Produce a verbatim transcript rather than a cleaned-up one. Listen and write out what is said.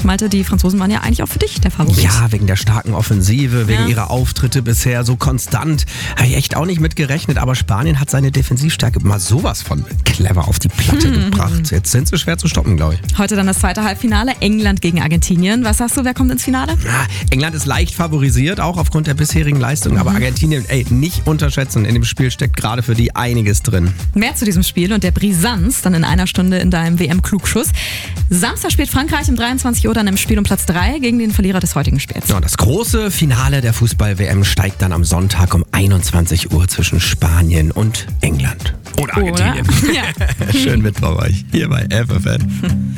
Malte, die Franzosen waren ja eigentlich auch für dich der Favorit. Ja, wegen der starken Offensive, wegen Ja. ihrer Auftritte bisher so konstant. Habe ich echt auch nicht mit gerechnet, aber Spanien hat seine Defensivstärke mal sowas von clever auf die Platte gebracht. Jetzt sind sie schwer zu stoppen, glaube ich. Heute dann das zweite Halbfinale, England gegen Argentinien. Was sagst du, wer kommt ins Finale? Ah, England ist leicht favorisiert, auch aufgrund der bisherigen Leistung. Aber Argentinien, ey, nicht unterschätzen. In dem Spiel steckt gerade für die einiges drin. Mehr zu diesem Spiel und der Brisanz dann in einer Stunde in deinem W M-Klugschuss. Samstag spielt Frankreich um dreiundzwanzig Uhr dann im Spiel um Platz drei gegen den Verlierer des heutigen Spiels. Ja, und das große Finale der Fußball-W M steigt dann am Sonntag um einundzwanzig Uhr zwischen Spanien und England. Oder Argentinien. Oder? Ja. Schön mit bei euch, hier bei F F N.